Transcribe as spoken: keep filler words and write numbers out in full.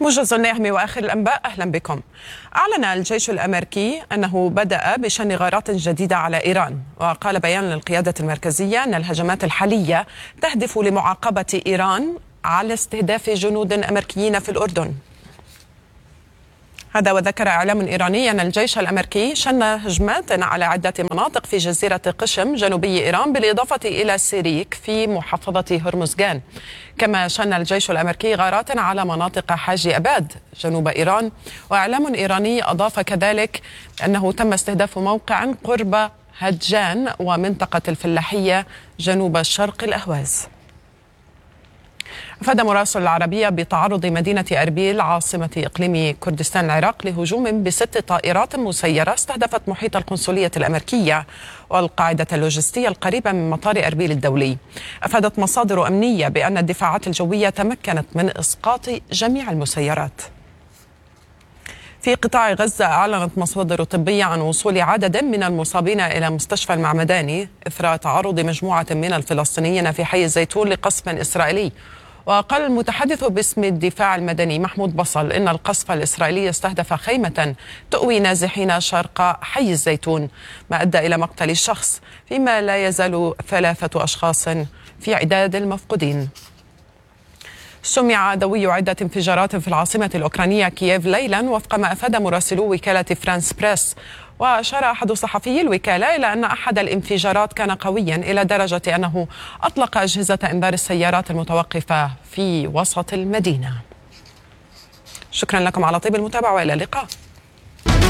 موجز النهم وآخر الأنباء، أهلا بكم. أعلن الجيش الأمريكي أنه بدأ بشن غارات جديدة على إيران، وقال بيان للقيادة المركزية أن الهجمات الحالية تهدف لمعاقبة إيران على استهداف جنود أمريكيين في الأردن. هذا وذكر إعلام إيراني أن الجيش الأمريكي شن هجمات على عدة مناطق في جزيرة قشم جنوبي إيران، بالإضافة إلى سيريك في محافظة هرمزغان. كما شن الجيش الأمريكي غارات على مناطق حاجي أباد جنوب إيران. وإعلام إيراني أضاف كذلك أنه تم استهداف موقع قرب هجان ومنطقة الفلاحية جنوب شرق الأهواز. أفاد مراسل العربية بتعرض مدينة أربيل عاصمة إقليم كردستان العراق لهجوم بست طائرات مسيرة استهدفت محيط القنصلية الأمريكية والقاعدة اللوجستية القريبة من مطار أربيل الدولي. أفادت مصادر أمنية بأن الدفاعات الجوية تمكنت من إسقاط جميع المسيرات. في قطاع غزة أعلنت مصادر طبية عن وصول عدد من المصابين إلى مستشفى المعمداني إثر تعرض مجموعة من الفلسطينيين في حي الزيتون لقصف إسرائيلي. وقال المتحدث باسم الدفاع المدني محمود بصل إن القصف الإسرائيلي استهدف خيمة تؤوي نازحين شرق حي الزيتون، ما أدى إلى مقتل شخص، فيما لا يزال ثلاثة أشخاص في عداد المفقودين. سمع دوي عدة انفجارات في العاصمة الأوكرانية كييف ليلا، وفق ما أفاد مراسلو وكالة فرانس بريس. وأشار أحد صحفيي الوكالة إلى أن أحد الانفجارات كان قويا إلى درجة أنه أطلق أجهزة إنذار السيارات المتوقفة في وسط المدينة. شكرا لكم على طيب المتابعة وإلى اللقاء.